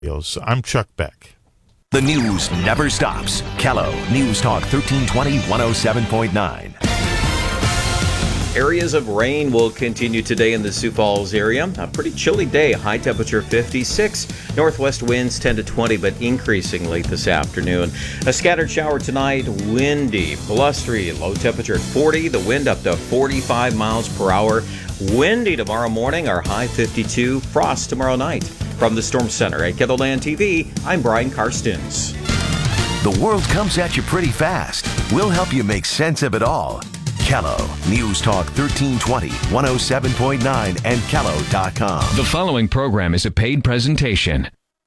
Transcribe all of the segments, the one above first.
I'm Chuck Beck. The news never stops. Kello News Talk 1320 107.9. Areas of rain will continue today in the Sioux Falls area. A pretty chilly day, high temperature 56. Northwest winds 10 to 20, but increasing late this afternoon. A scattered shower tonight, windy, blustery, low temperature at 40. The wind up to 45 miles per hour. Windy tomorrow morning, our high 52. Frost tomorrow night. From the Storm Center at KENDLELAND TV, I'm Brian Karstens. The world comes at you pretty fast. We'll help you make sense of it all. Kello News Talk 1320, 107.9, and Kello.com. The following program is a paid presentation.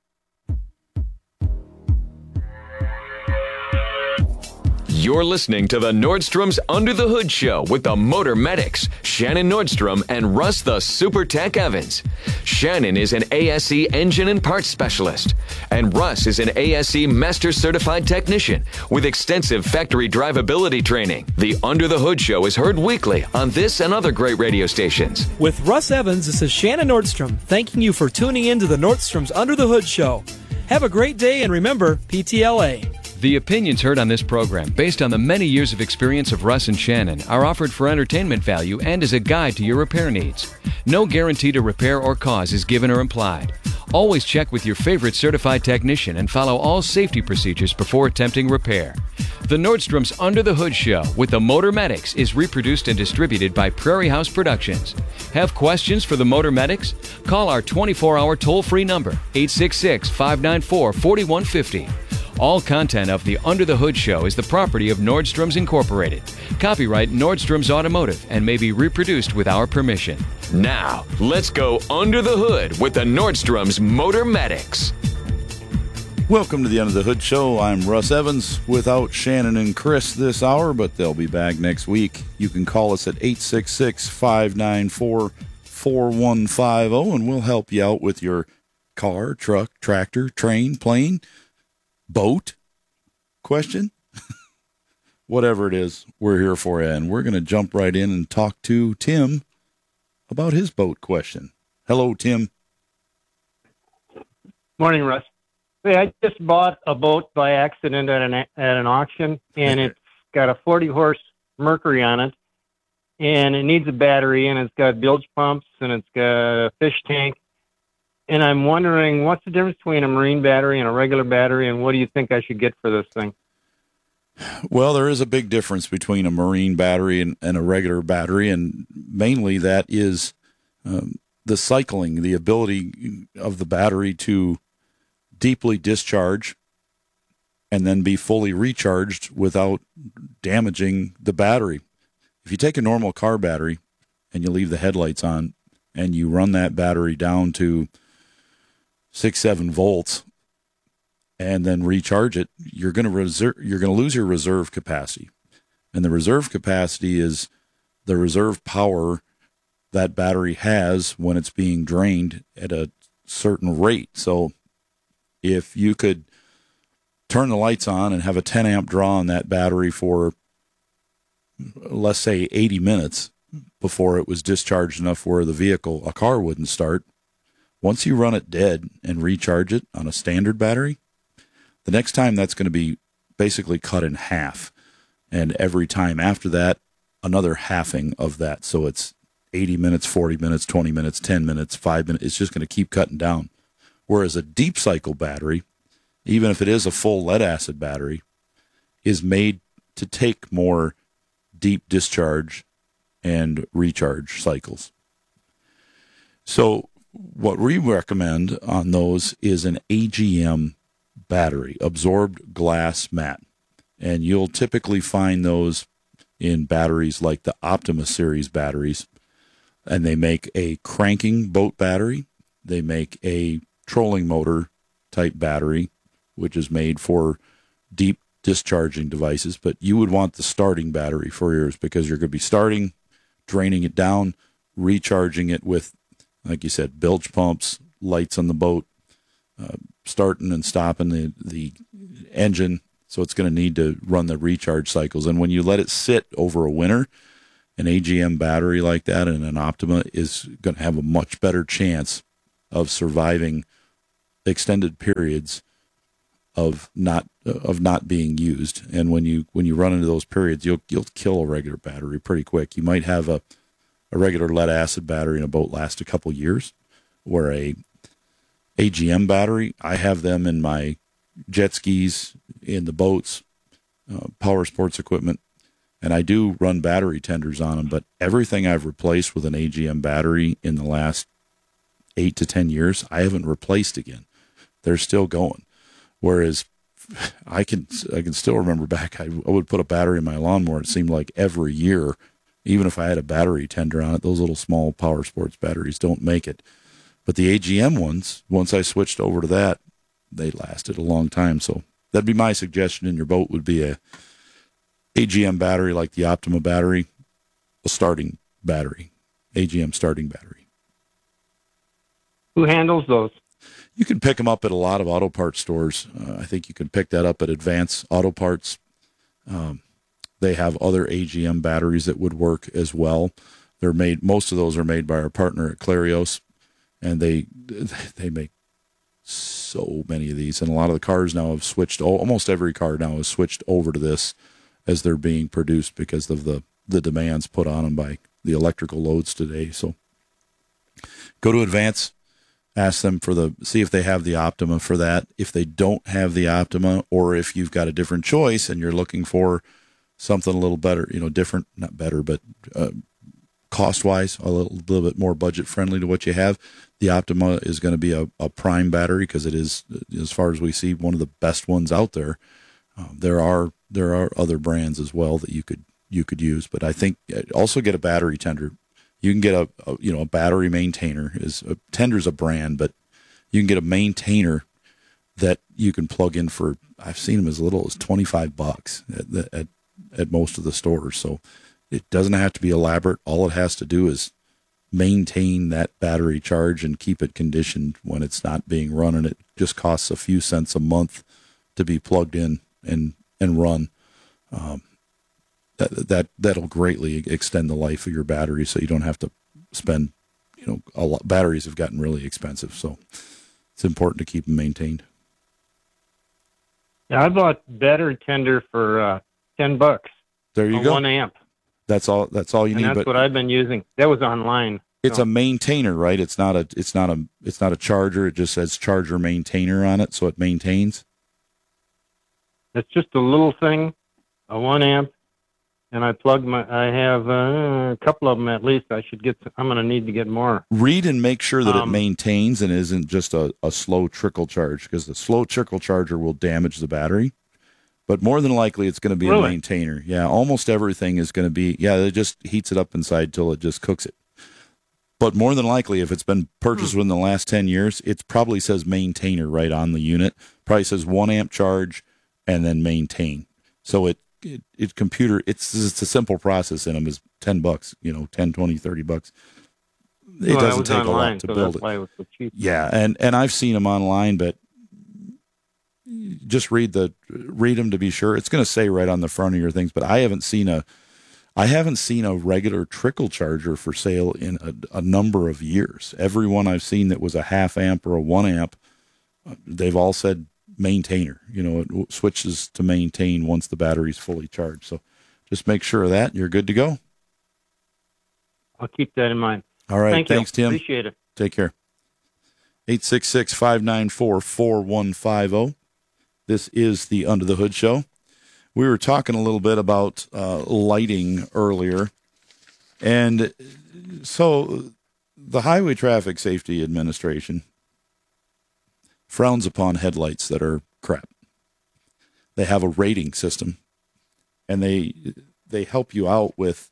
You're listening to the Nordstrom's Under the Hood Show with the Motor Medics, Shannon Nordstrom and Russ the Super Tech Evans. Shannon is an ASE engine and parts specialist, and Russ is an ASE Master Certified Technician with extensive factory drivability training. The Under the Hood Show is heard weekly on this and other great radio stations. With Russ Evans, this is Shannon Nordstrom, thanking you for tuning in to the Nordstrom's Under the Hood Show. Have a great day, and remember, PTLA. The opinions heard on this program, based on the many years of experience of Russ and Shannon, are offered for entertainment value and as a guide to your repair needs. No guarantee to repair or cause is given or implied. Always check with your favorite certified technician and follow all safety procedures before attempting repair. The Nordstrom's Under the Hood Show with the Motor Medics is reproduced and distributed by Prairie House Productions. Have questions for the Motor Medics? Call our 24-hour toll-free number, 866-594-4150. All content of the Under the Hood Show is the property of Nordstrom's Incorporated. Copyright Nordstrom's Automotive and may be reproduced with our permission. Now, let's go under the hood with the Nordstrom's Motor Medics. Welcome to the Under the Hood Show. I'm Russ Evans, without Shannon and Chris this hour, but they'll be back next week. You can call us at 866-594-4150, and we'll help you out with your car, truck, tractor, train, plane, boat question. Whatever it is, we're here for you, and we're going to jump right in and talk to Tim about his boat question. Hello, Tim. Morning, Russ. Hey, I just bought a boat by accident at an auction, and it's got a 40-horse Mercury on it, and it needs a battery, and it's got bilge pumps, and it's got a fish tank. And I'm wondering, what's the difference between a marine battery and a regular battery, and what do you think I should get for this thing? Well, there is a big difference between a marine battery and a regular battery, and mainly that is the cycling, the ability of the battery to deeply discharge and then be fully recharged without damaging the battery. If you take a normal car battery and you leave the headlights on and you run that battery down to 6-7 volts and then recharge it, you're going to lose your reserve capacity. And the reserve capacity is the reserve power that battery has when it's being drained at a certain rate. So if you could turn the lights on and have a 10 amp draw on that battery for, let's say, 80 minutes before it was discharged enough where a car wouldn't start, once you run it dead and recharge it on a standard battery, the next time that's going to be basically cut in half. And every time after that, another halving of that. So it's 80 minutes, 40 minutes, 20 minutes, 10 minutes, 5 minutes. It's just going to keep cutting down. Whereas a deep cycle battery, even if it is a full lead acid battery, is made to take more deep discharge and recharge cycles. So what we recommend on those is an AGM battery, absorbed glass mat. And you'll typically find those in batteries like the Optima series batteries. And they make a cranking boat battery. They make a trolling motor type battery, which is made for deep discharging devices. But you would want the starting battery for yours because you're going to be starting, draining it down, recharging it with, like you said, bilge pumps, lights on the boat, starting and stopping the engine. So it's going to need to run the recharge cycles. And when you let it sit over a winter, an AGM battery like that and an Optima is going to have a much better chance of surviving extended periods of not being used. And when you run into those periods, you'll kill a regular battery pretty quick. You might have a regular lead acid battery in a boat last a couple years, where a AGM battery, I have them in my jet skis, in the boats, power sports equipment, and I do run battery tenders on them. But everything I've replaced with an AGM battery in the last 8 to 10 years, I haven't replaced again. They're still going. Whereas I can still remember back, I would put a battery in my lawnmower. It seemed like every year, even if I had a battery tender on it, those little small power sports batteries don't make it. But the AGM ones, once I switched over to that, they lasted a long time. So that'd be my suggestion in your boat, would be a AGM battery like the Optima battery, a starting battery, AGM starting battery. Who handles those? You can pick them up at a lot of auto parts stores. I think you can pick that up at Advance Auto Parts. They have other AGM batteries that would work as well. Most of those are made by our partner at Clarios, and they make so many of these. And a lot of the cars now have switched. Almost every car now has switched over to this as they're being produced because of the demands put on them by the electrical loads today. So go to Advance. Ask them see if they have the Optima for that. If they don't have the Optima, or if you've got a different choice and you're looking for something a little better, different, not better, but cost-wise, a little bit more budget-friendly to what you have, the Optima is going to be a prime battery, because it is, as far as we see, one of the best ones out there. There are other brands as well that you could use, but I think also get a battery tender. You can get a battery maintainer. Tender's a brand, but you can get a maintainer that you can plug in for. I've seen them as little as $25 at most of the stores. So it doesn't have to be elaborate. All it has to do is maintain that battery charge and keep it conditioned when it's not being run. And it just costs a few cents a month to be plugged in and run. That'll greatly extend the life of your battery, so you don't have to spend, a lot. Batteries have gotten really expensive, so it's important to keep them maintained. Yeah, I bought battery tender for $10. There you go. 1 amp. That's all you need. That's what I've been using. That was online. It's a maintainer, right? It's not a charger. It just says charger maintainer on it, so it maintains. It's just a little thing, a 1 amp. And I have a couple of them at least. I'm going to need to get more. Read and make sure that it maintains and isn't just a slow trickle charge, because the slow trickle charger will damage the battery. But more than likely, it's going to be a maintainer. Yeah, almost everything is going to be, it just heats it up inside till it just cooks it. But more than likely, if it's been purchased within the last 10 years, it probably says maintainer right on the unit. Probably says 1 amp charge and then maintain. So it's a simple process in them. Is $10, 10, 20, $30. It doesn't take online, a lot to build it. Why it was so cheap. Yeah, and I've seen them online, but just read them to be sure. It's going to say right on the front of your things, but I haven't seen a regular trickle charger for sale in a number of years. Every one I've seen that was a 0.5 amp or a 1 amp, they've all said maintainer. It switches to maintain once the battery's fully charged. So just make sure of that, and you're good to go. I'll keep that in mind. All right. Thanks, Tim. Appreciate it. Take care. 866-594-4150. This is the Under the Hood Show. We were talking a little bit about lighting earlier. And so the Highway Traffic Safety Administration frowns upon headlights that are crap. They have a rating system, and they help you out with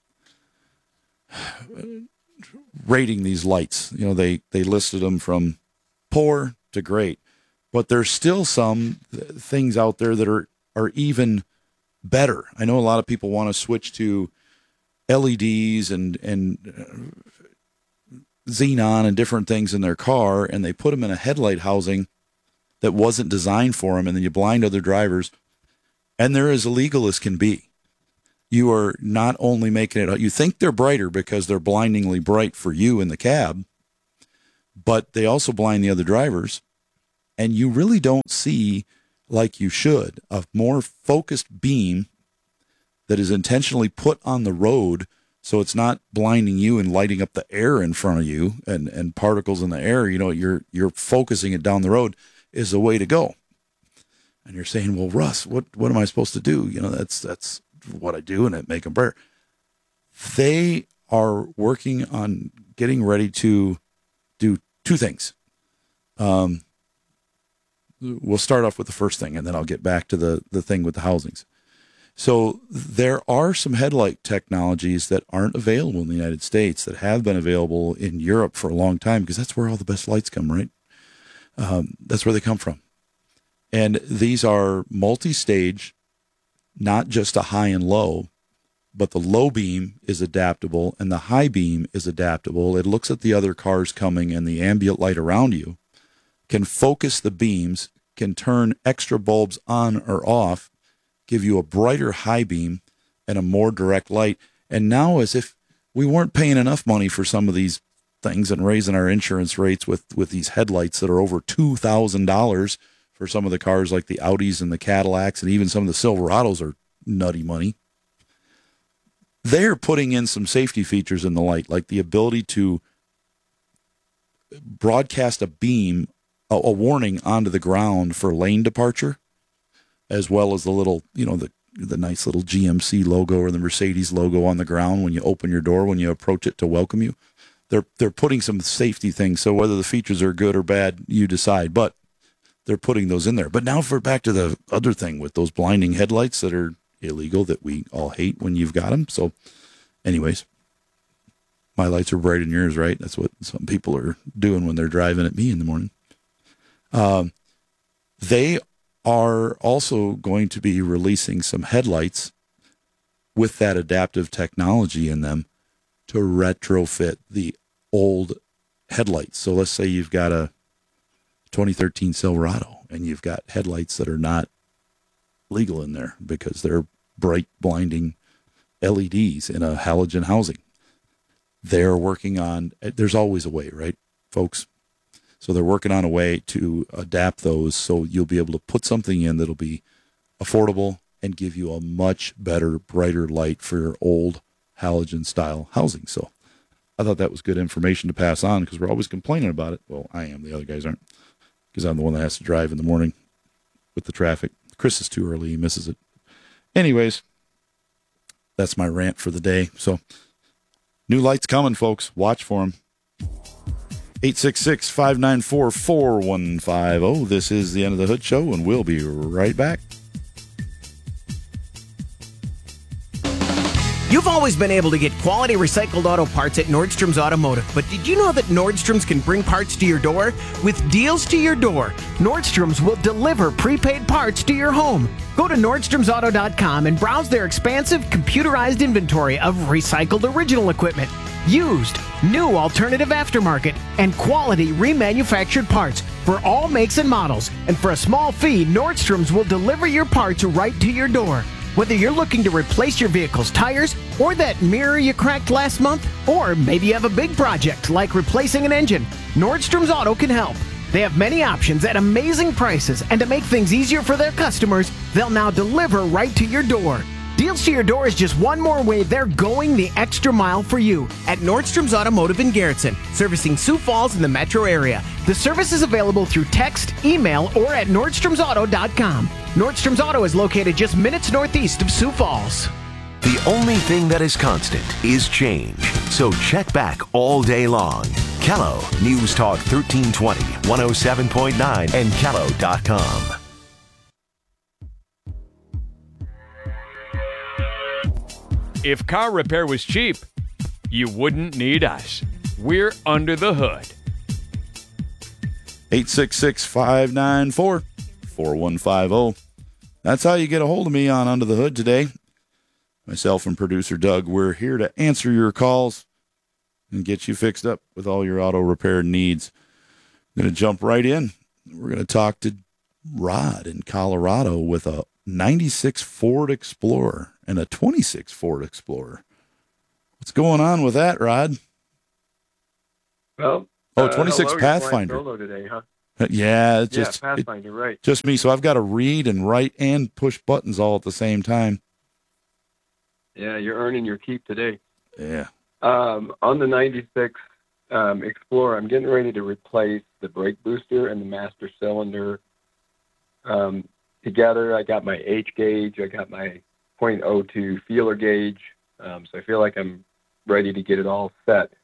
rating these lights. They listed them from poor to great, but there's still some things out there that are even better. I know a lot of people want to switch to LEDs and xenon and different things in their car, and they put them in a headlight housing that wasn't designed for them, and then you blind other drivers, and they're as illegal as can be. You are not only making it, you think they're brighter because they're blindingly bright for you in the cab, but they also blind the other drivers, and you really don't see, like you should, a more focused beam that is intentionally put on the road so it's not blinding you and lighting up the air in front of you and particles in the air. You're focusing it down the road is the way to go. And you're saying, well, Russ, what am I supposed to do? That's what I do, and it make them better. They are working on getting ready to do two things. We'll start off with the first thing, and then I'll get back to the thing with the housings. So there are some headlight technologies that aren't available in the United States that have been available in Europe for a long time, because that's where all the best lights come, right? That's where they come from. And these are multi-stage, not just a high and low, but the low beam is adaptable and the high beam is adaptable. It looks at the other cars coming and the ambient light around you, can focus the beams, can turn extra bulbs on or off, give you a brighter high beam and a more direct light. And now, as if we weren't paying enough money for some of these things and raising our insurance rates with these headlights that are over $2,000 for some of the cars like the Audis and the Cadillacs, and even some of the Silverados are nutty money. They're putting in some safety features in the light, like the ability to broadcast a beam, a warning onto the ground for lane departure, as well as the little, the nice little GMC logo or the Mercedes logo on the ground when you open your door, when you approach it to welcome you. They're putting some safety things. So whether the features are good or bad, you decide, but they're putting those in there. But now back to the other thing with those blinding headlights that are illegal, that we all hate when you've got them. So anyways, my lights are brighter than yours, right? That's what some people are doing when they're driving at me in the morning. They are also going to be releasing some headlights with that adaptive technology in them to retrofit the old headlights. So let's say you've got a 2013 Silverado and you've got headlights that are not legal in there because they're bright, blinding LEDs in a halogen housing. They're working on, there's always a way, right, folks? So they're working on a way to adapt those so you'll be able to put something in that'll be affordable and give you a much better, brighter light for your old halogen style housing. So I thought that was good information to pass on, because we're always complaining about it. Well, I am. The other guys aren't, because I'm the one that has to drive in the morning with the traffic. Chris is too early. He misses it. Anyways, that's my rant for the day. So new lights coming, folks. Watch for them. 866-594-4150. This is the End of the Hood Show, and we'll be right back. You've always been able to get quality recycled auto parts at Nordstrom's Automotive, but did you know that Nordstrom's can bring parts to your door? With deals to your door, Nordstrom's will deliver prepaid parts to your home. Go to NordstromsAuto.com and browse their expansive computerized inventory of recycled original equipment, used, new alternative aftermarket, and quality remanufactured parts for all makes and models. And for a small fee, Nordstrom's will deliver your parts right to your door. Whether you're looking to replace your vehicle's tires, or that mirror you cracked last month, or maybe you have a big project like replacing an engine, Nordstrom's Auto can help. They have many options at amazing prices, and to make things easier for their customers, they'll now deliver right to your door. Deals to your door is just one more way they're going the extra mile for you at Nordstrom's Automotive in Garrettson, servicing Sioux Falls in the metro area. The service is available through text, email, or at NordstromsAuto.com. Nordstrom's Auto is located just minutes northeast of Sioux Falls. The only thing that is constant is change. So check back all day long. Kello, News Talk 1320, 107.9, and Kello.com. If car repair was cheap, you wouldn't need us. We're Under the Hood. 866-594-4150. That's how you get a hold of me on Under the Hood today. Myself and producer Doug, we're here to answer your calls and get you fixed up with all your auto repair needs. I'm going to jump right in. We're going to talk to Rod in Colorado with a 96 Ford Explorer and a 26 Ford Explorer. What's going on with that, Rod? Well, 26 hello, Pathfinder. Solo today, huh? Yeah, it's just Pathfinder, right. just me. So I've got to read and write and push buttons all at the same time. Yeah, you're earning your keep today. Yeah. On the 96 Explorer, I'm getting ready to replace the brake booster and the master cylinder together. I got my H gauge. I got my .02 feeler gauge. So I feel like I'm ready to get it all set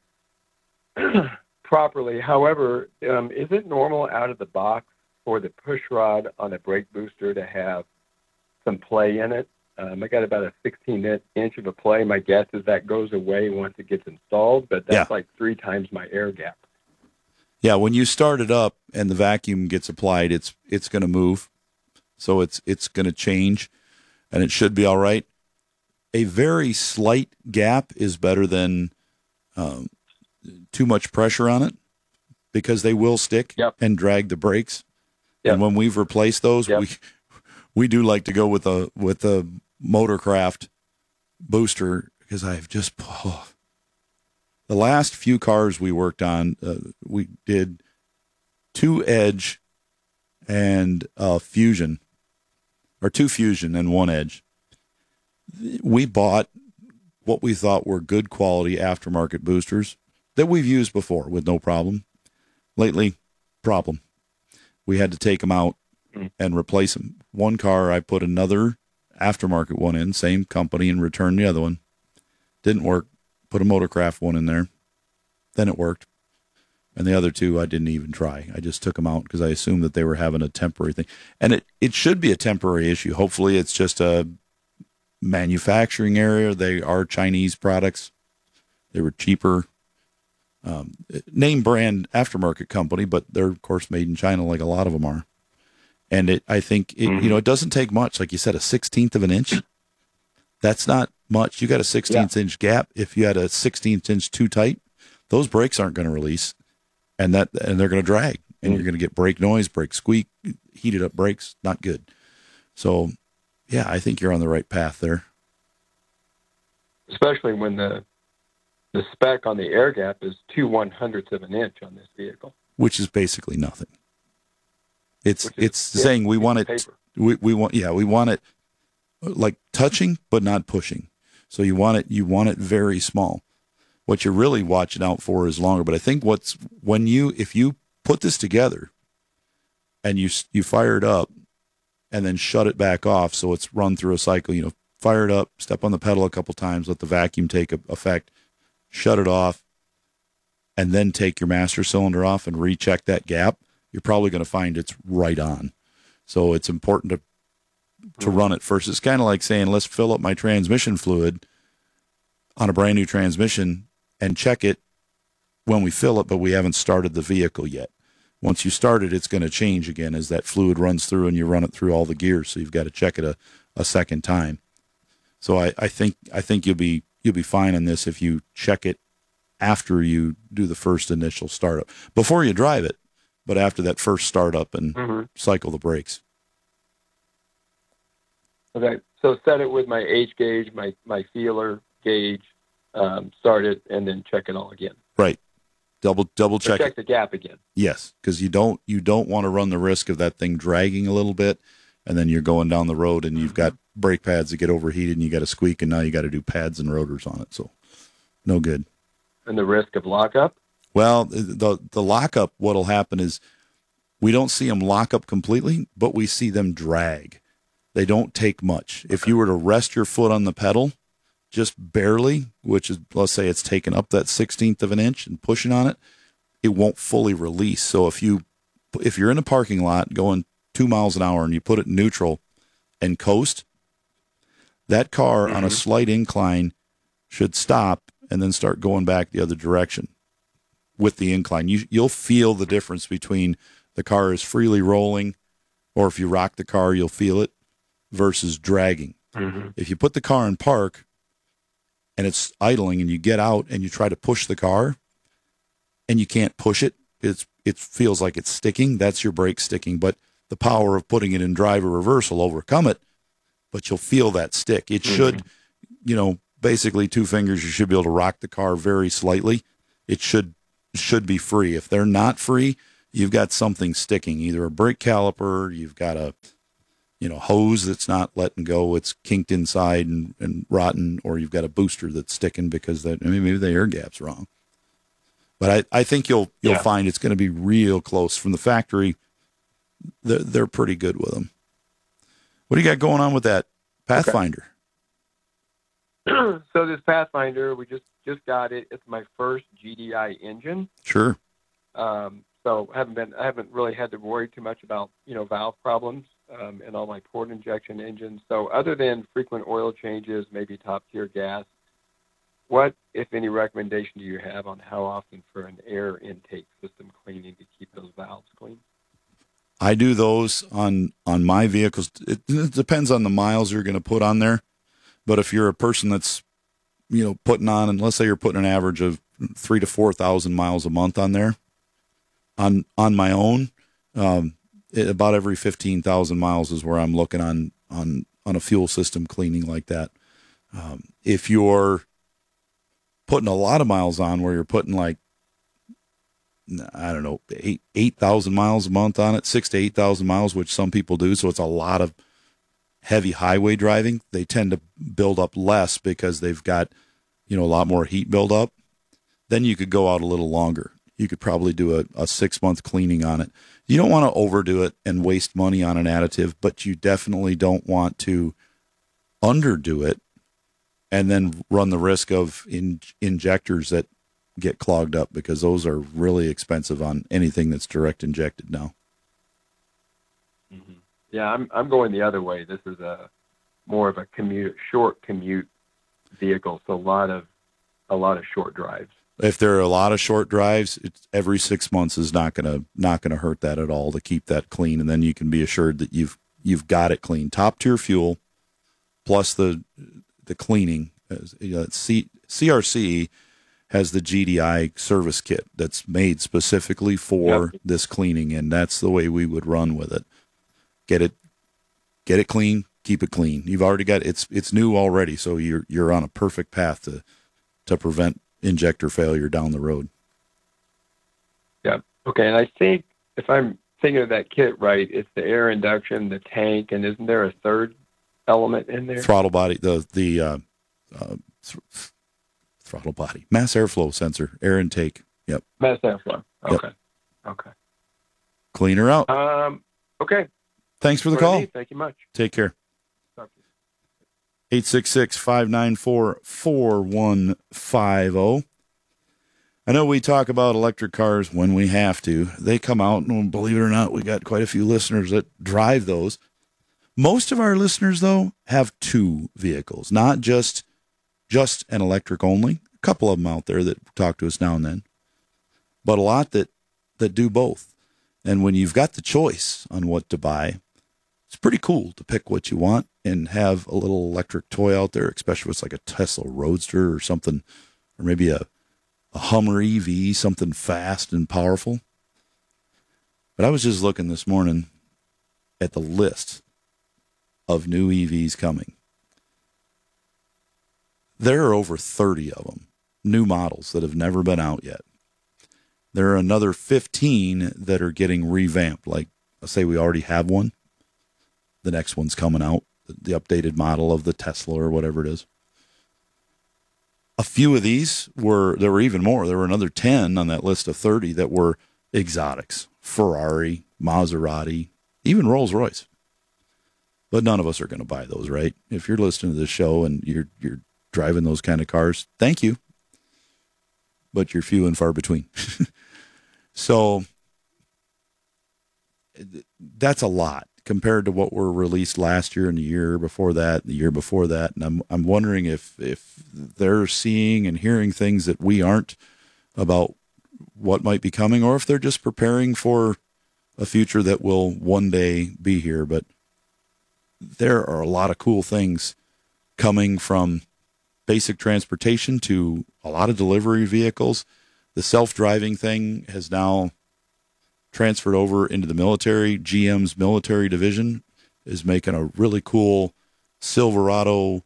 properly. However, is it normal out of the box for the push rod on a brake booster to have some play in it? I got about a 16-inch of a play. My guess is that goes away once it gets installed, but that's like 3 times my air gap. Yeah, when you start it up and the vacuum gets applied, it's going to move. So it's going to change, and it should be all right. A very slight gap is better than too much pressure on it, because they will stick and drag the brakes. And when we've replaced those, we do like to go with a Motorcraft booster, because I've just the last few cars we worked on, we did 2 Edge and Fusion, or 2 Fusion and 1 Edge. We bought what we thought were good quality aftermarket boosters that we've used before with no problem. Lately, problem. We had to take them out and replace them. One car, I put another aftermarket one in, same company, and returned the other one. Didn't work. Put a Motorcraft one in there. Then it worked. And the other 2, I didn't even try. I just took them out because I assumed that they were having a temporary thing. And it should be a temporary issue. Hopefully it's just a manufacturing area. They are Chinese products. They were cheaper. Name brand aftermarket company, but they're, of course, made in China like a lot of them are. And I think it doesn't take much. Like you said, a 16th of an inch. That's not much. You got a 16th inch gap. If you had a 16th inch too tight, those brakes aren't going to release, and they're going to drag, and you're going to get brake noise, brake squeak, heated up brakes. Not good. So, yeah, I think you're on the right path there. Especially when the spec on the air gap is 2/100ths of an inch on this vehicle, which is basically nothing. It's saying we want it. We want it like touching but not pushing. So you want it very small. What you're really watching out for is longer. But I think if you put this together and you fire it up and then shut it back off, so it's run through a cycle. Fire it up, step on the pedal a couple times, let the vacuum take effect, shut it off, and then take your master cylinder off and recheck that gap. You're probably going to find it's right on. So it's important to run it first. It's kind of like saying, let's fill up my transmission fluid on a brand new transmission and check it when we fill it, but we haven't started the vehicle yet. Once you start it, it's going to change again as that fluid runs through and you run it through all the gears. So you've got to check it a second time. So I think you'll be fine on this if you check it after you do the first initial startup. Before you drive it, but after that first startup and cycle the brakes. Okay, so set it with my H gauge, my feeler gauge, start it, and then check it all again. Right. Double check. Check the gap again. Yes, because you don't want to run the risk of that thing dragging a little bit, and then you're going down the road and you've got brake pads that get overheated and you got to squeak, and now you got to do pads and rotors on it. So no good. And the risk of lockup? Well, the lockup, what'll happen is we don't see them lock up completely, but we see them drag. They don't take much. If you were to rest your foot on the pedal, just barely, which is, let's say it's taken up that 16th of an inch and pushing on it, it won't fully release. So if you're in a parking lot going 2 miles an hour and you put it in neutral and coast, that car on a slight incline should stop and then start going back the other direction with the incline. You'll feel the difference between the car is freely rolling, or if you rock the car, you'll feel it, versus dragging. If you put the car in park and it's idling and you get out and you try to push the car and you can't push it, it feels like it's sticking. That's your brake sticking, but the power of putting it in drive or reverse will overcome it, but you'll feel that stick. It should, basically 2 fingers, you should be able to rock the car very slightly. It should be free. If they're not free, you've got something sticking, either a brake caliper, you've got a hose that's not letting go, it's kinked inside and rotten, or you've got a booster that's sticking because maybe the air gap's wrong. But I think you'll find it's going to be real close from the factory. They're pretty good with them. What do you got going on with that Pathfinder? Okay. So this Pathfinder, we just got it. It's my first GDI engine. Sure. So I haven't really had to worry too much about valve problems in all my port injection engines. So other than frequent oil changes, maybe top tier gas, what, if any, recommendation do you have on how often for an air intake system cleaning to keep those valves clean? I do those on my vehicles. It depends on the miles you're going to put on there. But if you're a person that's, putting on, and let's say you're putting an average of 3,000 to 4,000 miles a month on there, on my own, about every 15,000 miles is where I'm looking on a fuel system cleaning like that. If you're putting a lot of miles on, where you're putting 8,000 miles a month on it, 6,000 to 8,000 miles, which some people do. So it's a lot of heavy highway driving. They tend to build up less because they've got, a lot more heat buildup. Then you could go out a little longer. You could probably do a 6-month cleaning on it. You don't want to overdo it and waste money on an additive, but you definitely don't want to underdo it and then run the risk of injectors that get clogged up, because those are really expensive on anything that's direct injected now. Mm-hmm. Yeah, I'm going the other way. This is more of a short commute vehicle, so a lot of short drives. If there are a lot of short drives, every 6 months is not gonna hurt that at all to keep that clean, and then you can be assured that you've got it clean. Top tier fuel, plus the cleaning. CRC has the GDI service kit that's made specifically for this cleaning, and that's the way we would run with it. Get it clean, keep it clean. You've already got it's new already, so you're on a perfect path to prevent injector failure down the road. Yeah. Okay. And I think if I'm thinking of that kit right, it's the air induction, the tank, and isn't there a third element in there? Throttle body, the throttle body, mass airflow sensor, air intake. Yep. Mass airflow. Okay. Yep. Okay. Cleaner out. Okay. Thanks for the call. Thank you much. Take care. 866-594-4150. I know we talk about electric cars when we have to. They come out, and believe it or not, we got quite a few listeners that drive those. Most of our listeners, though, have two vehicles, not just an electric only. A couple of them out there that talk to us now and then, but a lot that do both. And when you've got the choice on what to buy, it's pretty cool to pick what you want and have a little electric toy out there, especially if it's like a Tesla Roadster or something, or maybe a Hummer EV, something fast and powerful. But I was just looking this morning at the list of new EVs coming. There are over 30 of them, new models that have never been out yet. There are another 15 that are getting revamped. Like, let's say we already have one. The next one's coming out, the updated model of the Tesla or whatever it is. A few of these there were even more. There were another 10 on that list of 30 that were exotics. Ferrari, Maserati, even Rolls-Royce. But none of us are going to buy those, right? If you're listening to this show and you're driving those kind of cars, thank you. But you're few and far between. So that's a lot compared to what were released last year and the year before that, and the year before that. And I'm wondering if they're seeing and hearing things that we aren't about what might be coming, or if they're just preparing for a future that will one day be here. But there are a lot of cool things coming, from basic transportation to a lot of delivery vehicles. The self-driving thing has now transferred over into the military. GM's military division is making a really cool Silverado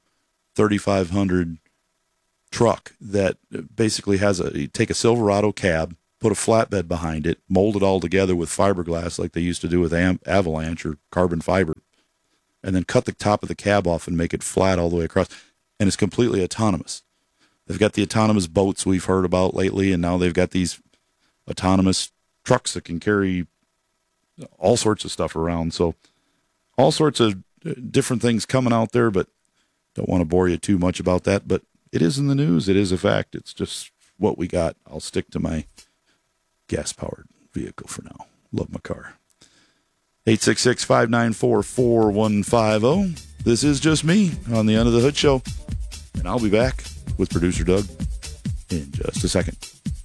3500 truck that basically you take a Silverado cab, put a flatbed behind it, mold it all together with fiberglass like they used to do with Avalanche or carbon fiber, and then cut the top of the cab off and make it flat all the way across. And it's completely autonomous. They've got the autonomous boats we've heard about lately, and now they've got these autonomous trucks that can carry all sorts of stuff around. So all sorts of different things coming out there, but don't want to bore you too much about that. But it is in the news. It is a fact. It's just what we got. I'll stick to my gas-powered vehicle for now. Love my car. 866-594-4150. This is just me on the Under the Hood Show, and I'll be back with producer Doug in just a second.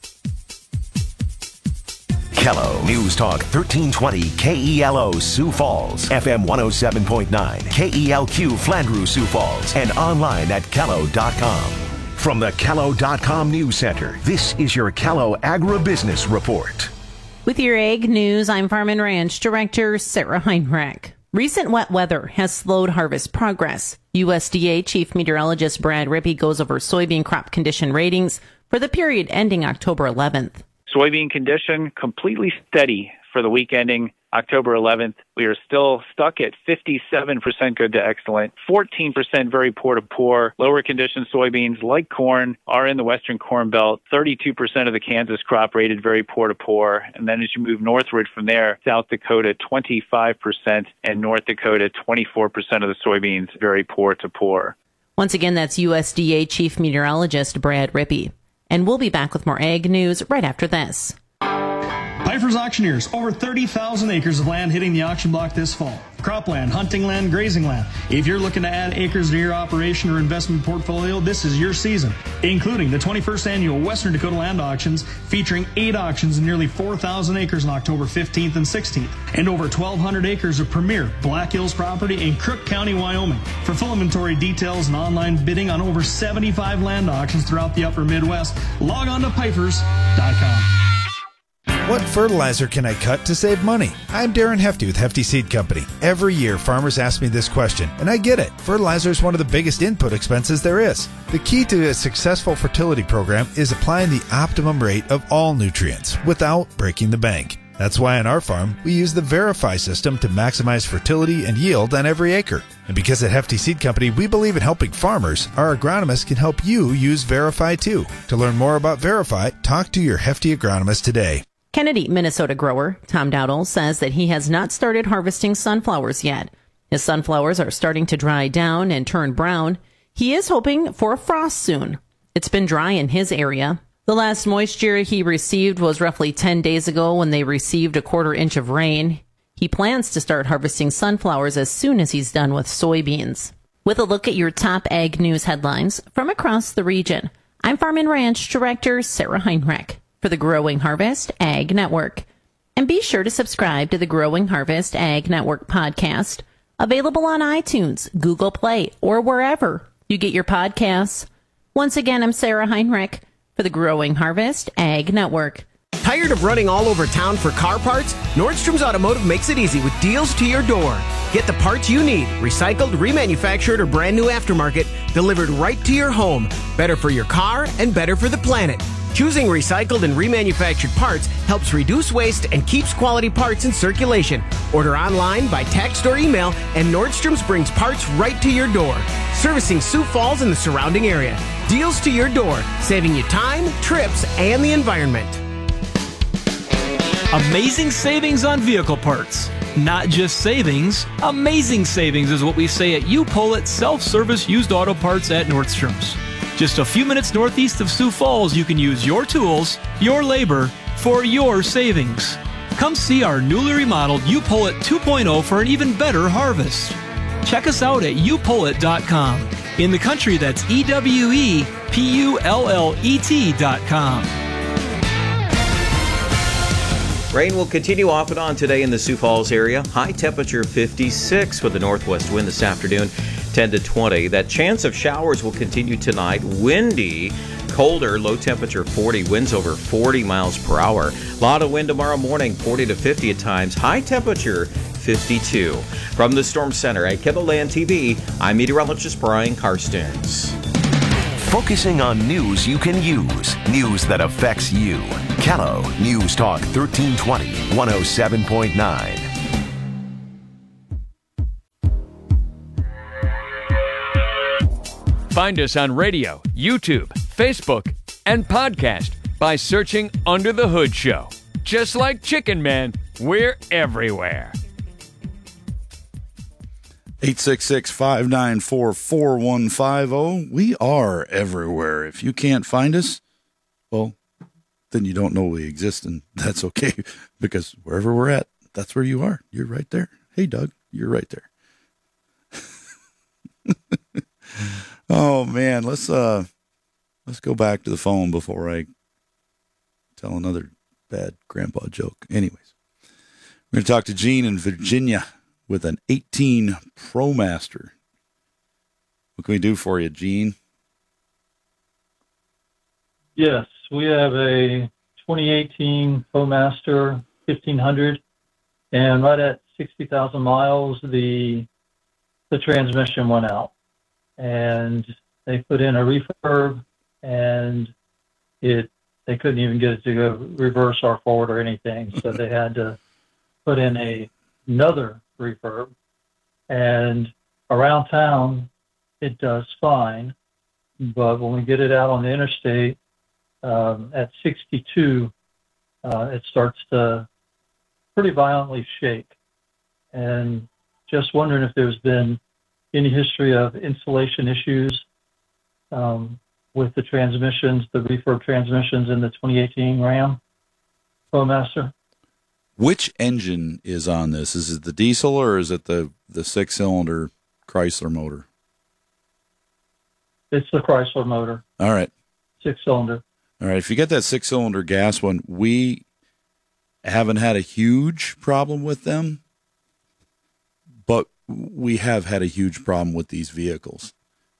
Kello News Talk 1320 KELO Sioux Falls, FM 107.9, KELQ Flandreau Sioux Falls, and online at Kello.com. From the Kello.com News Center, this is your Kello Agribusiness Report. With your Ag News, I'm Farm and Ranch Director Sarah Heinrich. Recent wet weather has slowed harvest progress. USDA Chief Meteorologist Brad Rippey goes over soybean crop condition ratings for the period ending October 11th. Soybean condition completely steady for the week ending October 11th. We are still stuck at 57% good to excellent, 14% very poor to poor. Lower condition soybeans like corn are in the Western Corn Belt. 32% of the Kansas crop rated very poor to poor. And then as you move northward from there, South Dakota 25% and North Dakota 24% of the soybeans very poor to poor. Once again, that's USDA Chief Meteorologist Brad Rippey. And we'll be back with more Ag News right after this. Pfeiffer's Auctioneers, over 30,000 acres of land hitting the auction block this fall. Cropland, hunting land, grazing land. If you're looking to add acres to your operation or investment portfolio, this is your season, including the 21st annual Western Dakota Land Auctions, featuring 8 auctions and nearly 4,000 acres on October 15th and 16th, and over 1,200 acres of premier Black Hills property in Crook County, Wyoming. For full inventory details and online bidding on over 75 land auctions throughout the upper Midwest, log on to Pfeifers.com. What fertilizer can I cut to save money? I'm Darren Hefty with Hefty Seed Company. Every year, farmers ask me this question, and I get it. Fertilizer is one of the biggest input expenses there is. The key to a successful fertility program is applying the optimum rate of all nutrients without breaking the bank. That's why on our farm, we use the Verify system to maximize fertility and yield on every acre. And because at Hefty Seed Company, we believe in helping farmers, our agronomists can help you use Verify too. To learn more about Verify, talk to your Hefty agronomist today. Kennedy, Minnesota grower Tom Dowdle says that he has not started harvesting sunflowers yet. His sunflowers are starting to dry down and turn brown. He is hoping for a frost soon. It's been dry in his area. The last moisture he received was roughly 10 days ago when they received a 1/4 inch of rain. He plans to start harvesting sunflowers as soon as he's done with soybeans. With a look at your top Ag News headlines from across the region, I'm Farm and Ranch Director Sarah Heinrich for the Growing Harvest Ag Network. And be sure to subscribe to the Growing Harvest Ag Network podcast, available on iTunes, Google Play, or wherever you get your podcasts. Once again, I'm Sarah Heinrich for the Growing Harvest Ag Network. Tired of running all over town for car parts? Nordstrom's Automotive makes it easy with deals to your door. Get the parts you need, recycled, remanufactured, or brand new aftermarket, delivered right to your home. Better for your car and better for the planet. Choosing recycled and remanufactured parts helps reduce waste and keeps quality parts in circulation. Order online, by text, or email, and Nordstrom's brings parts right to your door. Servicing Sioux Falls and the surrounding area. Deals to your door, saving you time, trips, and the environment. Amazing savings on vehicle parts. Not just savings, amazing savings is what we say at U-Pull self-service used auto parts at Nordstrom's. Just a few minutes northeast of Sioux Falls, you can use your tools, your labor, for your savings. Come see our newly remodeled U-Pull 2.0 for an even better harvest. Check us out at upullet.com. In the country, that's EWEPULLET.com. Rain will continue off and on today in the Sioux Falls area. High temperature 56 with a northwest wind this afternoon, 10 to 20. That chance of showers will continue tonight. Windy, colder, low temperature 40, winds over 40 miles per hour. A lot of wind tomorrow morning, 40 to 50 at times. High temperature 52. From the Storm Center at KELOLAND TV, I'm meteorologist Brian Karstens. Focusing on news you can use, news that affects you. Kello News Talk 1320, 107.9. Find us on radio, YouTube, Facebook, and podcast by searching Under the Hood Show. Just like Chicken Man, we're everywhere. 866-594-4150. We are everywhere. If you can't find us, well, then you don't know we exist, and that's okay, because wherever we're at, that's where you are. You're right there. Hey, Doug, you're right there. Oh man, let's go back to the phone before I tell another bad grandpa joke. Anyways, we're going to talk to Gene in Virginia with an 18 ProMaster. What can we do for you, Gene? Yes, we have a 2018 ProMaster 1500, and right at 60,000 miles, the transmission went out. And they put in a refurb, and they couldn't even get it to go reverse or forward or anything. So they had to put in another refurb. And around town, it does fine. But when we get it out on the interstate, at 62, it starts to pretty violently shake. And just wondering if there's been any history of insulation issues with the transmissions, the refurb transmissions in the 2018 Ram ProMaster. Which engine is on this? Is it the diesel or is it the 6-cylinder Chrysler motor? It's the Chrysler motor. All right. 6-cylinder. All right. If you get that 6-cylinder gas one, we haven't had a huge problem with them, but we have had a huge problem with these vehicles.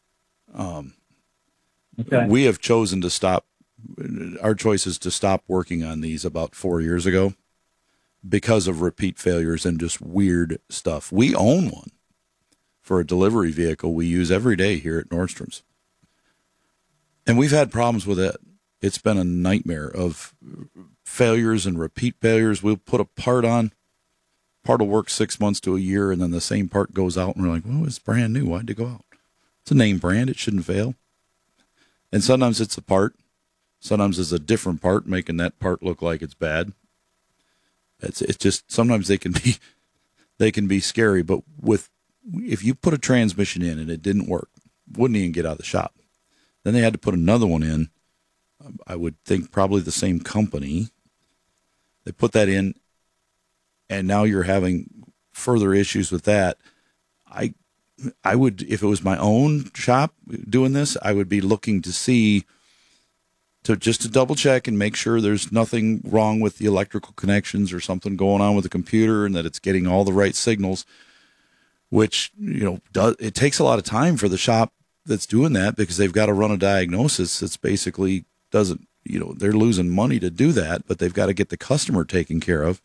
Okay. We have chosen to stop. Our choice is to stop working on these about 4 years ago because of repeat failures and just weird stuff. We own one for a delivery vehicle we use every day here at Nordstrom's. And we've had problems with it. It's been a nightmare of failures and repeat failures. We'll put a part on. Part will work 6 months to a year, and then the same part goes out, and we're like, well, it's brand new. Why'd it go out? It's a name brand. It shouldn't fail. And sometimes it's a part. Sometimes it's a different part, making that part look like it's bad. It's just, sometimes they can be scary, but if you put a transmission in and it didn't work, wouldn't even get out of the shop. Then they had to put another one in. I would think probably the same company. They put that in, and now you're having further issues with that. I would, if it was my own shop doing this, I would be looking to see, just to double check and make sure there's nothing wrong with the electrical connections or something going on with the computer, and that it's getting all the right signals, which, it takes a lot of time for the shop that's doing that, because they've got to run a diagnosis that's basically doesn't, they're losing money to do that, but they've got to get the customer taken care of.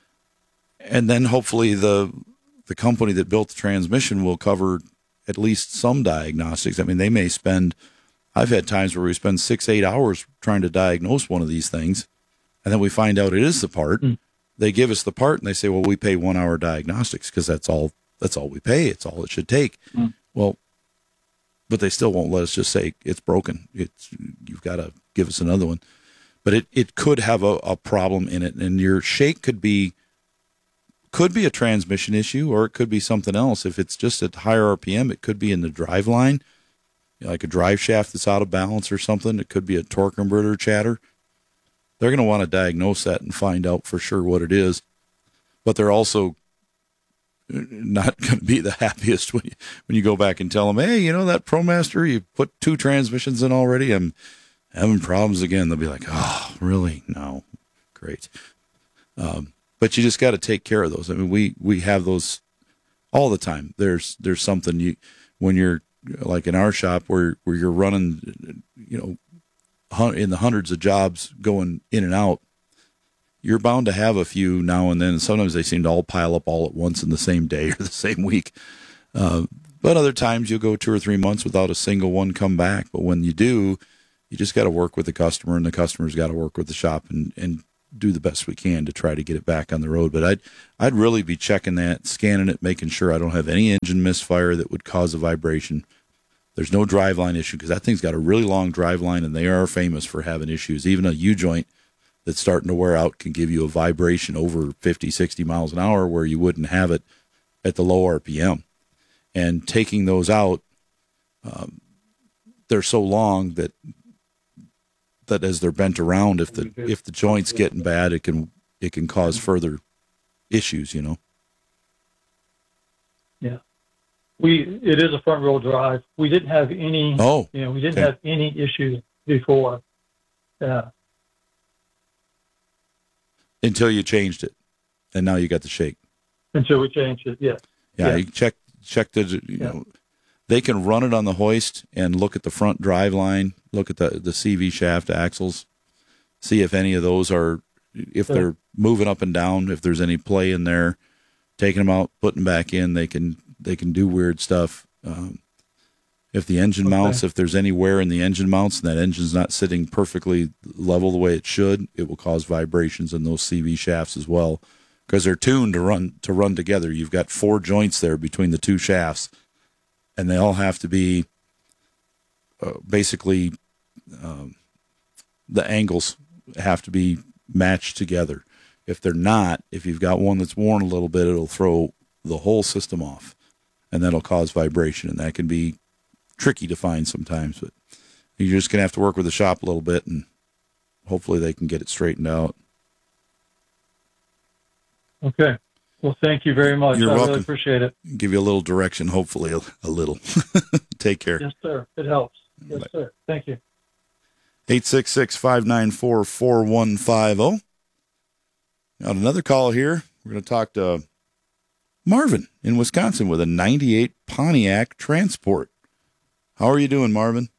And then hopefully the company that built the transmission will cover at least some diagnostics. I mean, they may spend, I've had times where we spend 6-8 hours trying to diagnose one of these things, and then we find out it is the part. They give us the part, and they say, well, we pay 1 hour diagnostics because that's all we pay. It's all it should take. Well, but they still won't let us just say it's broken. You've got to give us another one. But it could have a problem in it, and your shake could be a transmission issue, or it could be something else. If it's just at higher RPM, it could be in the drive line, like a drive shaft that's out of balance or something. It could be a torque converter chatter. They're going to want to diagnose that and find out for sure what it is. But they're also not going to be the happiest when you go back and tell them, hey, that ProMaster, you put 2 transmissions in already. I'm having problems again. They'll be like, oh, really? No. Great. But you just got to take care of those. I mean, we have those all the time. There's something when you're like in our shop where you're running, in the hundreds of jobs going in and out, you're bound to have a few now and then. And sometimes they seem to all pile up all at once in the same day or the same week. But But other times you'll go 2 or 3 months without a single one come back. But when you do, you just got to work with the customer, and the customer's got to work with the shop and do the best we can to try to get it back on the road. But I'd really be checking that, scanning it, making sure I don't have any engine misfire that would cause a vibration. There's no driveline issue, because that thing's got a really long driveline, and they are famous for having issues. Even a U-joint that's starting to wear out can give you a vibration over 50, 60 miles an hour where you wouldn't have it at the low RPM. And taking those out, they're so long that as they're bent around, if the joint's getting bad, it can cause further issues, you know. Yeah. It is a front wheel drive. We didn't have any have any issues before. Yeah. Until you changed it. And now you got the shake. Until we changed it, yeah. Yeah, you check the know, they can run it on the hoist and look at the front drive line, look at the CV shaft axles, see if any of those they're moving up and down, if there's any play in there, taking them out, putting them back in. They can do weird stuff. If the engine mounts, if there's any wear in the engine mounts and that engine's not sitting perfectly level the way it should, it will cause vibrations in those CV shafts as well, because they're tuned to run together. You've got 4 joints there between the 2 shafts, and they all have to be basically the angles have to be matched together. If they're not, if you've got one that's worn a little bit, it'll throw the whole system off, and that'll cause vibration, and that can be tricky to find sometimes. But you're just going to have to work with the shop a little bit, and hopefully they can get it straightened out. Okay. Well, thank you very much. You're welcome. Really appreciate it. Give you a little direction, hopefully a little. Take care. Yes, sir. It helps. Yes, sir. Thank you. 866-594-4150. Got another call here. We're going to talk to Marvin in Wisconsin with a 98 Pontiac Transport. How are you doing, Marvin?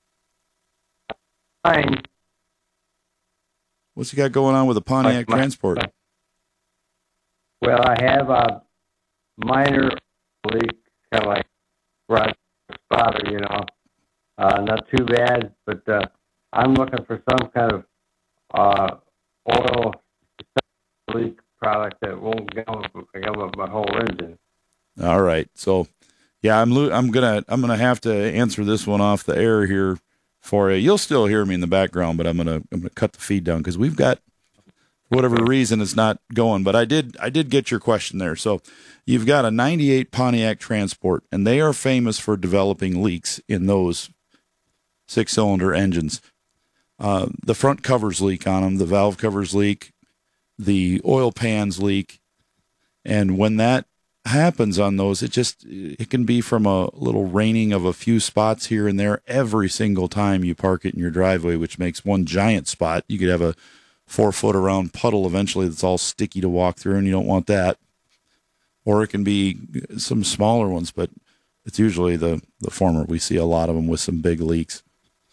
Fine. What's you got going on with a Pontiac Transport? Well, I have a minor leak, kind of like rust spotter, you know. Not too bad, but I'm looking for some kind of oil leak product that won't gum up my whole engine. All right, so yeah, I'm gonna have to answer this one off the air here for you. You'll still hear me in the background, but I'm gonna cut the feed down because we've got, for whatever reason, it's not going. But I did get your question there. So you've got a 98 Pontiac Transport, and they are famous for developing leaks in those 6-cylinder engines. The front covers leak on them, the valve covers leak, the oil pans leak, and when that happens on those, it can be from a little raining of a few spots here and there every single time you park it in your driveway, which makes one giant spot. You could have a 4-foot around puddle eventually that's all sticky to walk through, and you don't want that. Or it can be some smaller ones, but it's usually the former. We see a lot of them with some big leaks.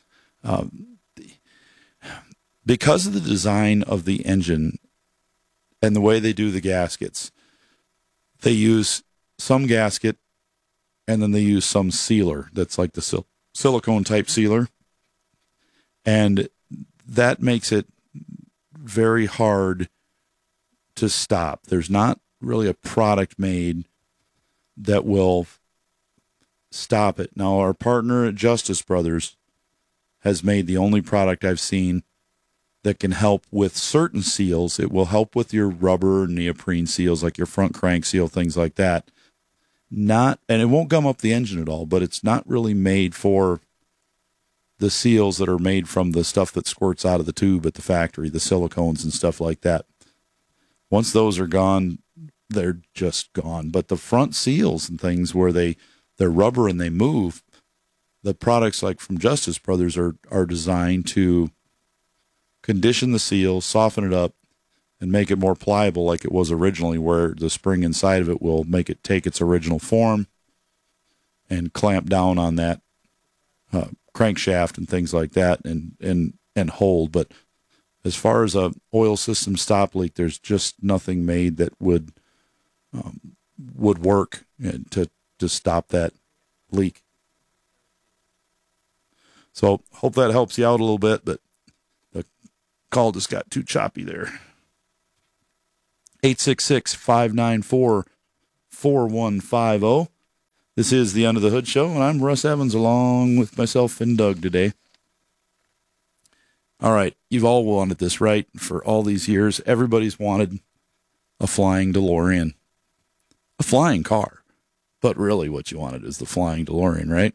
Because of the design of the engine and the way they do the gaskets, they use some gasket and then they use some sealer that's like the silicone type sealer. And that makes it very hard to stop. There's not really a product made that will stop it. Now, our partner at Justice Brothers has made the only product I've seen that can help with certain seals. It will help with your rubber neoprene seals, like your front crank seal, things like that. And it won't gum up the engine at all, but it's not really made for the seals that are made from the stuff that squirts out of the tube at the factory, the silicones and stuff like that. Once those are gone, they're just gone. But the front seals and things where they're rubber and they move, the products like from Justice Brothers are designed to condition the seal, soften it up, and make it more pliable like it was originally, where the spring inside of it will make it take its original form and clamp down on that crankshaft and things like that and hold. But as far as a oil system stop leak, there's just nothing made that would work to stop that leak. So hope that helps you out a little bit, but the call just got too choppy there. 866-594-4150. This is the Under the Hood Show, and I'm Russ Evans along with myself and Doug today. All right, you've all wanted this, right? For all these years, everybody's wanted a flying DeLorean. A flying car. But really what you wanted is the flying DeLorean, right?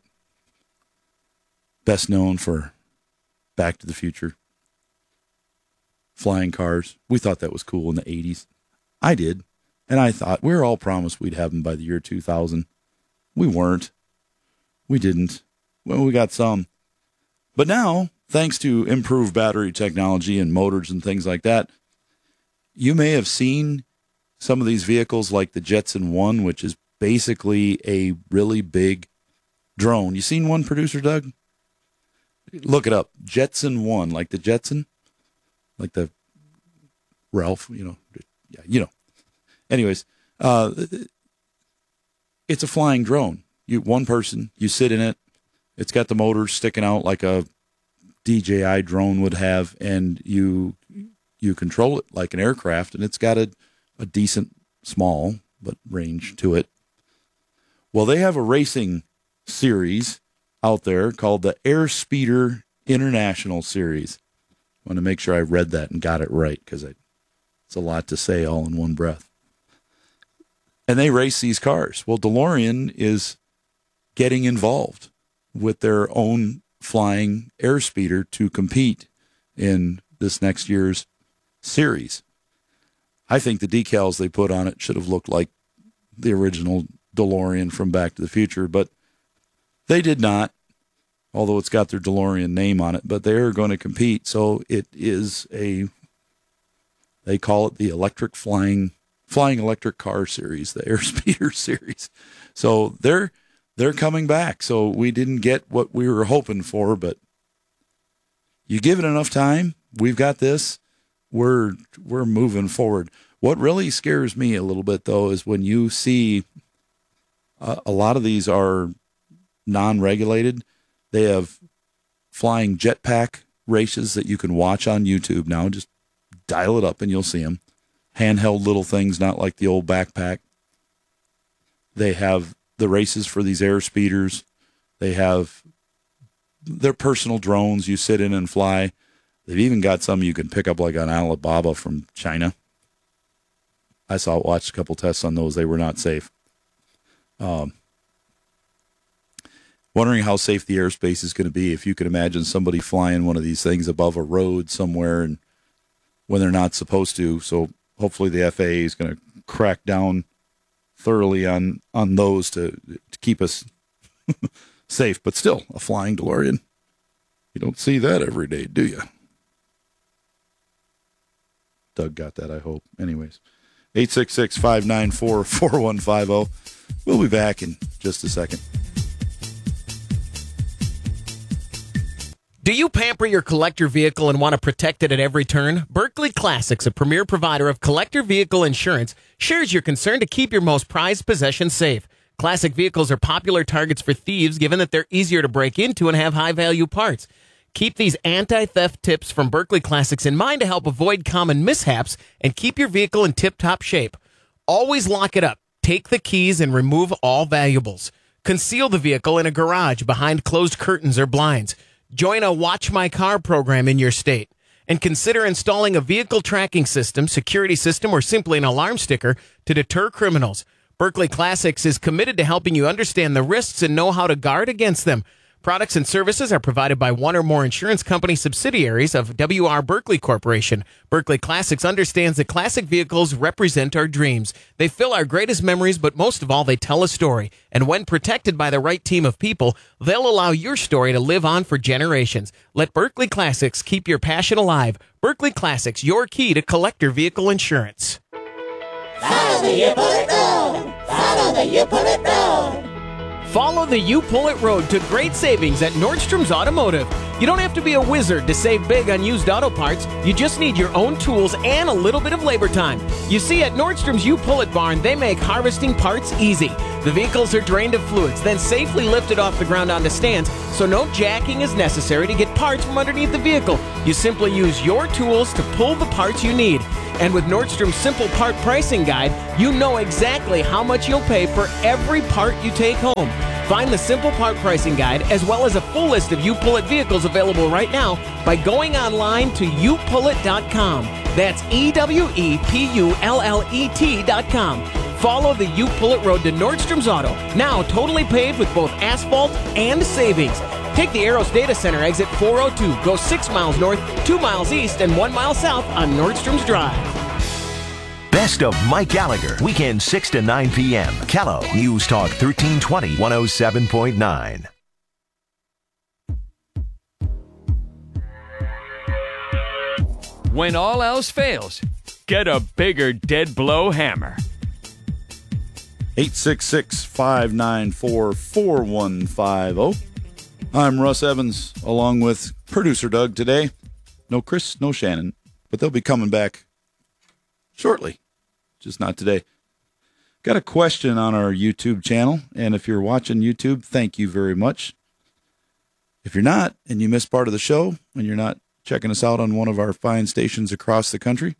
Best known for Back to the Future. Flying cars. We thought that was cool in the 80s. I did. And I thought, we were all promised we'd have them by the year 2000. We weren't. We didn't. Well, we got some. But now, thanks to improved battery technology and motors and things like that, you may have seen some of these vehicles like the Jetson 1, which is basically a really big drone. You seen one, Producer Doug? Look it up. Jetson 1, like the Jetson, like the Ralph, Yeah, Anyways, it's a flying drone. One person, you sit in it. It's got the motors sticking out like a DJI drone would have, and you control it like an aircraft, and it's got a decent small but range to it. Well, they have a racing series out there called the Airspeeder International Series. I want to make sure I read that and got it right, because it's a lot to say all in one breath. And they race these cars. Well, DeLorean is getting involved with their own flying airspeeder to compete in this next year's series. I think the decals they put on it should have looked like the original DeLorean from Back to the Future, but they did not, although it's got their DeLorean name on it, but they're going to compete. So it is they call it the electric flying electric car series, the Airspeeder series. So they're coming back. So we didn't get what we were hoping for, but you give it enough time, we've got this. We're moving forward. What really scares me a little bit, though, is when you see a lot of these are non-regulated. They have flying jetpack races that you can watch on YouTube now. Just dial it up and you'll see them. Handheld little things, not like the old backpack. They have the races for these air speeders. They have their personal drones you sit in and fly. They've even got some you can pick up like on Alibaba from China. I watched a couple tests on those. They were not safe. Wondering how safe the airspace is going to be. If you could imagine somebody flying one of these things above a road somewhere and when they're not supposed to. So hopefully the FAA is going to crack down thoroughly on those to keep us safe. But still, a flying DeLorean. You don't see that every day, do you? Doug got that, I hope. Anyways, 866-594-4150. We'll be back in just a second. Do you pamper your collector vehicle and want to protect it at every turn? Berkley Classics, a premier provider of collector vehicle insurance, shares your concern to keep your most prized possessions safe. Classic vehicles are popular targets for thieves given that they're easier to break into and have high-value parts. Keep these anti-theft tips from Berkley Classics in mind to help avoid common mishaps and keep your vehicle in tip-top shape. Always lock it up, take the keys, and remove all valuables. Conceal the vehicle in a garage behind closed curtains or blinds. Join a Watch My Car program in your state. And consider installing a vehicle tracking system, security system, or simply an alarm sticker to deter criminals. Berkley Classics is committed to helping you understand the risks and know how to guard against them. Products and services are provided by one or more insurance company subsidiaries of W.R. Berkley Corporation. Berkley Classics understands that classic vehicles represent our dreams. They fill our greatest memories, but most of all, they tell a story. And when protected by the right team of people, they'll allow your story to live on for generations. Let Berkley Classics keep your passion alive. Berkley Classics, your key to collector vehicle insurance. Follow the You Pull It Road. Follow the You Pull It Road. Follow the You Pull It Road to great savings at Nordstrom's Automotive. You don't have to be a wizard to save big on used auto parts. You just need your own tools and a little bit of labor time. You see, at Nordstrom's You Pull It barn, they make harvesting parts easy. The vehicles are drained of fluids, then safely lifted off the ground onto stands, so no jacking is necessary to get parts from underneath the vehicle. You simply use your tools to pull the parts you need. And with Nordstrom's Simple Part Pricing Guide, you know exactly how much you'll pay for every part you take home. Find the Simple Part Pricing Guide as well as a full list of U-Pull-It vehicles available right now by going online to youpullit.com. That's EWEPULLET.com. Follow the U-Pull-It road to Nordstrom's Auto, now totally paved with both asphalt and savings. Take the Arrows Data Center exit 402, go 6 miles north, 2 miles east, and 1 mile south on Nordstrom's Drive. Best of Mike Gallagher, weekend 6 to 9 p.m. Kello News Talk 1320, 107.9. When all else fails, get a bigger dead blow hammer. 866-594-4150. I'm Russ Evans, along with producer Doug today. No Chris, no Shannon, but they'll be coming back shortly, just not today. Got a question on our YouTube channel, and if you're watching YouTube, thank you very much. If you're not, and you missed part of the show, and you're not checking us out on one of our fine stations across the country,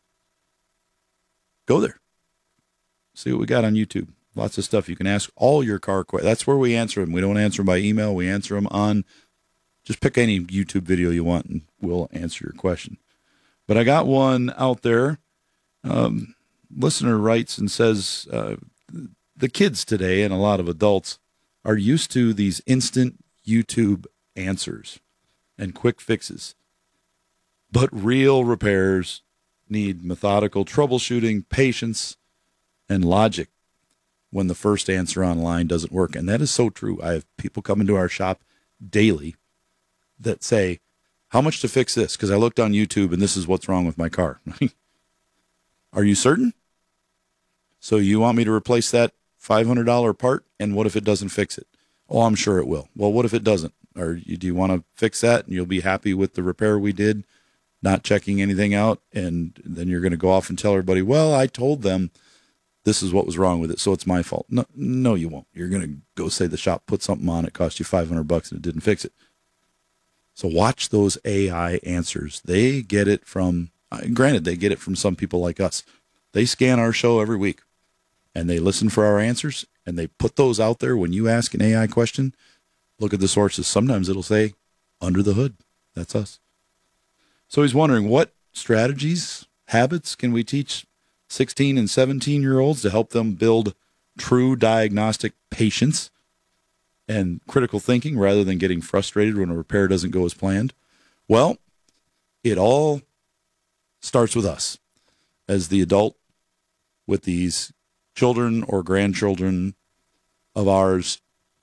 go there. See what we got on YouTube. Lots of stuff you can ask all your car questions. That's where we answer them. We don't answer them by email. We answer them on, just pick any YouTube video you want and we'll answer your question. But I got one out there. Listener writes and says, the kids today and a lot of adults are used to these instant YouTube answers and quick fixes. But real repairs need methodical troubleshooting, patience, and logic when the first answer online doesn't work. And that is so true. I have people come into our shop daily that say, how much to fix this? Because I looked on YouTube and this is what's wrong with my car. Are you certain? So you want me to replace that $500 part? And what if it doesn't fix it? Oh, I'm sure it will. Well, what if it doesn't? Or do you want to fix that and you'll be happy with the repair we did, not checking anything out? And then you're going to go off and tell everybody, well, I told them this is what was wrong with it, so it's my fault. No, you won't. You're going to go say the shop put something on it, cost you $500 and it didn't fix it. So watch those AI answers. They get it from, granted, they get it from some people like us. They scan our show every week, and they listen for our answers, and they put those out there. When you ask an AI question, look at the sources. Sometimes it'll say, under the hood. That's us. So he's wondering, what strategies, habits can we teach 16 and 17-year-olds to help them build true diagnostic patience and critical thinking rather than getting frustrated when a repair doesn't go as planned? Well, it all starts with us as the adult with these children or grandchildren of ours,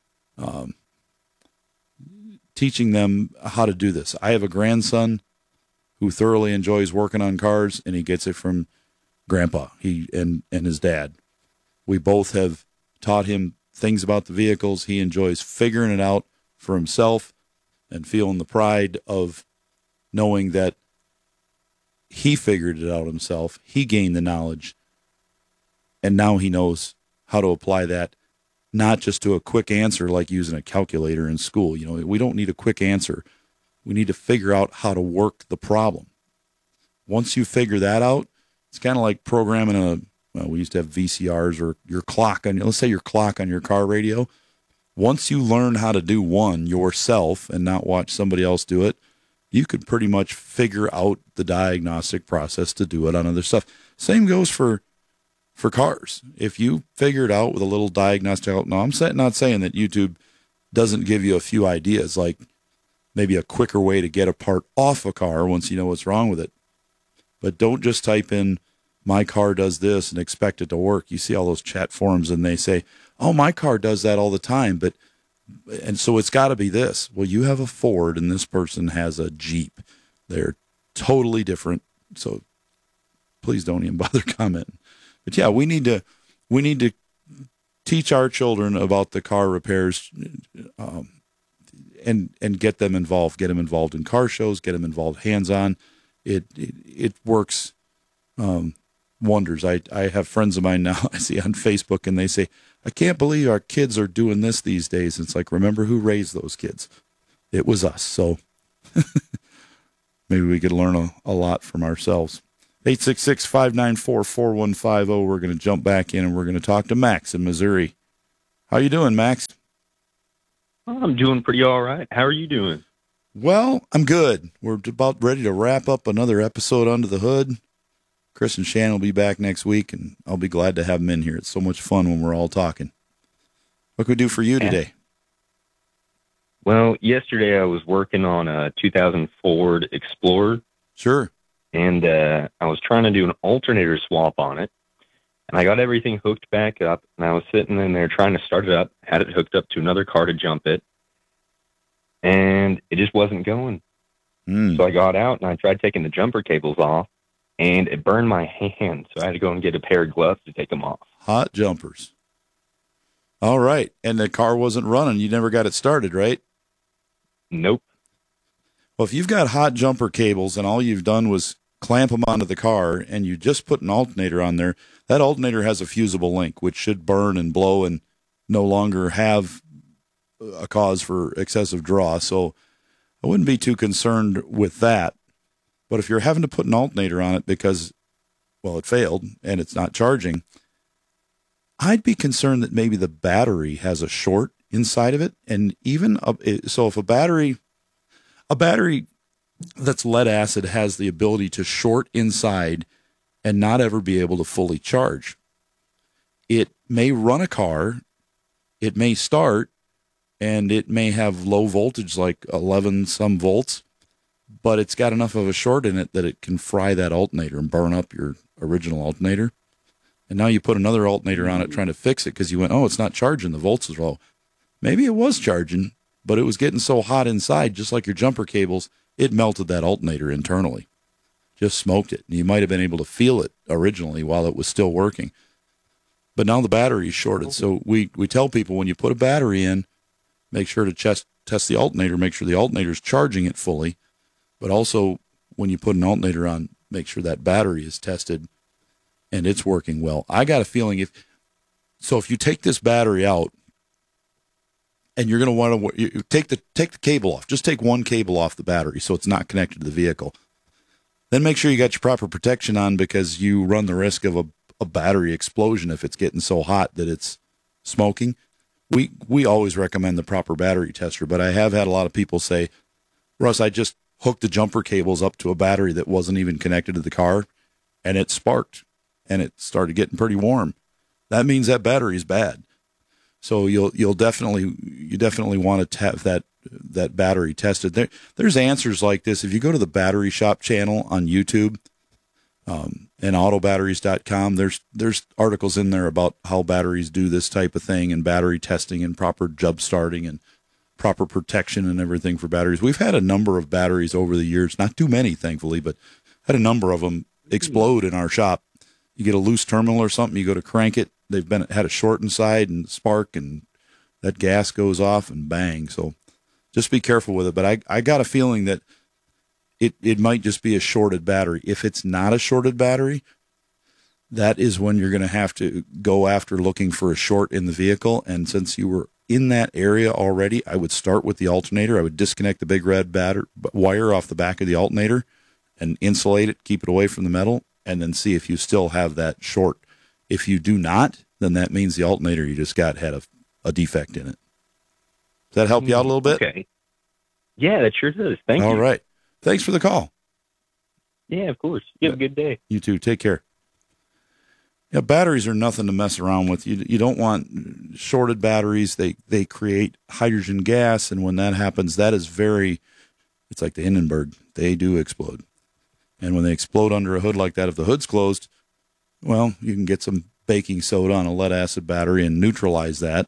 teaching them how to do this. I have a grandson who thoroughly enjoys working on cars, and he gets it from Grandpa, he and his dad. We both have taught him things about the vehicles. He enjoys figuring it out for himself and feeling the pride of knowing that he figured it out himself. He gained the knowledge, and now he knows how to apply that, not just to a quick answer like using a calculator in school. You know, we don't need a quick answer. We need to figure out how to work the problem. Once you figure that out, it's kind of like programming we used to have VCRs or your clock on, let's say your clock on your car radio. Once you learn how to do one yourself and not watch somebody else do it, you could pretty much figure out the diagnostic process to do it on other stuff. Same goes for cars. If you figure it out with a little diagnostic, no, I'm not saying that YouTube doesn't give you a few ideas, like maybe a quicker way to get a part off a car once you know what's wrong with it. But don't just type in, my car does this, and expect it to work. You see all those chat forums, and they say, oh, my car does that all the time, and so it's got to be this. Well, you have a Ford, and this person has a Jeep. They're totally different, so please don't even bother commenting. But yeah, we need to teach our children about the car repairs, and get them involved. Get them involved in car shows. Get them involved hands-on. It works wonders. I have friends of mine now I see on Facebook, and they say, I can't believe our kids are doing this these days. It's like, remember who raised those kids? It was us. So maybe we could learn a lot from ourselves. 866-594-4150. We're going to jump back in, and we're going to talk to Max in Missouri. How you doing, Max? I'm doing pretty all right. How are you doing? Well, I'm good. We're about ready to wrap up another episode Under the Hood. Chris and Shannon will be back next week, and I'll be glad to have them in here. It's so much fun when we're all talking. What can we do for you today? Well, yesterday I was working on a 2000 Ford Explorer. Sure. And I was trying to do an alternator swap on it. And I got everything hooked back up, and I was sitting in there trying to start it up, had it hooked up to another car to jump it, and it just wasn't going. So I got out, and I tried taking the jumper cables off, and it burned my hand, so I had to go and get a pair of gloves to take them off. Hot jumpers. All right. And the car wasn't running. You never got it started, right? Nope. Well, if you've got hot jumper cables and all you've done was clamp them onto the car and you just put an alternator on there, that alternator has a fusible link, which should burn and blow and no longer have a cause for excessive draw. So I wouldn't be too concerned with that. But if you're having to put an alternator on it because, well, it failed and it's not charging, I'd be concerned that maybe the battery has a short inside of it. And even, so if a battery that's lead acid has the ability to short inside and not ever be able to fully charge, it may run a car, it may start, and it may have low voltage, like 11 some volts, but it's got enough of a short in it that it can fry that alternator and burn up your original alternator. And now you put another alternator on it trying to fix it because you went, oh, it's not charging, the volts is low. Maybe it was charging, but it was getting so hot inside, just like your jumper cables, it melted that alternator internally. Just smoked it. And you might have been able to feel it originally while it was still working. But now the battery is shorted. So we tell people when you put a battery in, make sure to test the alternator, make sure the alternator is charging it fully. But also, when you put an alternator on, make sure that battery is tested and it's working well. I got a feeling if you take this battery out and you're going to want to take the cable off, just take one cable off the battery so it's not connected to the vehicle. Then make sure you got your proper protection on because you run the risk of a battery explosion if it's getting so hot that it's smoking. We always recommend the proper battery tester, but I have had a lot of people say, Russ, I just hooked the jumper cables up to a battery that wasn't even connected to the car, and it sparked, and it started getting pretty warm. That means that battery is bad. So you definitely want to have that battery tested. There's answers like this. If you go to the Battery Shop channel on YouTube and autobatteries.com, there's articles in there about how batteries do this type of thing and battery testing and proper jump starting and proper protection and everything for batteries. We've had a number of batteries over the years, not too many, thankfully, but had a number of them explode in our shop. You get a loose terminal or something, you go to crank it, they've had a short inside and spark, and that gas goes off and bang. So just be careful with it. But I got a feeling that it might just be a shorted battery. If it's not a shorted battery, that is when you're going to have to go after looking for a short in the vehicle. And since you were in that area already, I would start with the alternator. I would disconnect the big red wire off the back of the alternator and insulate it, keep it away from the metal, and then see if you still have that short. If you do not, then that means the alternator you just got had a defect in it. Does that help you out a little bit? Okay. Yeah, that sure does. Thank you. All right. Thanks for the call. Yeah, of course. You have a good day. You too. Take care. Yeah, batteries are nothing to mess around with. You don't want shorted batteries. They create hydrogen gas, and when that happens, that is it's like the Hindenburg. They do explode. And when they explode under a hood like that, if the hood's closed, well, you can get some baking soda on a lead acid battery and neutralize that.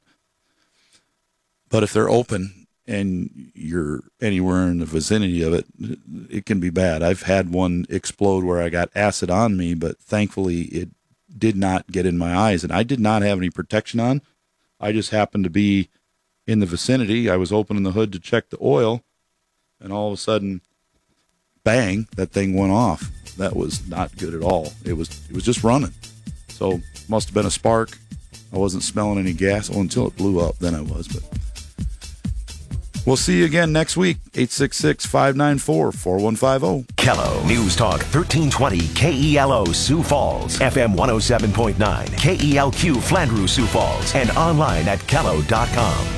But if they're open and you're anywhere in the vicinity of it, it can be bad. I've had one explode where I got acid on me, but thankfully it did not get in my eyes, and I did not have any protection on. I just happened to be in the vicinity. I was opening the hood to check the oil, and all of a sudden, bang, that thing went off. that was not good at all. It was just running. So must have been a spark. I wasn't smelling any gas until it blew up. Then I was, but we'll see you again next week. 866-594-4150. Kello News Talk 1320 KELO Sioux Falls, FM 107.9 KELQ Flandreau Sioux Falls, and online at Kello.com.